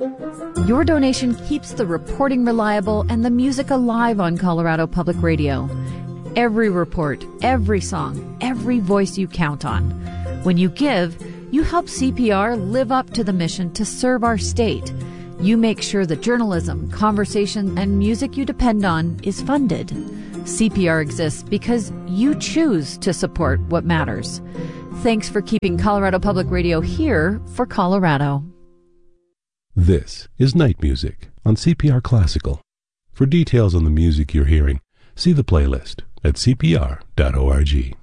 Your donation keeps the reporting reliable and the music alive on Colorado Public Radio. Every report, every song, every voice you count on. When you give, you help CPR live up to the mission to serve our state. You make sure the journalism, conversation, and music you depend on is funded. CPR exists because you choose to support what matters. Thanks for keeping Colorado Public Radio here for Colorado. This is Night Music on CPR Classical. For details on the music you're hearing, see the playlist at cpr.org.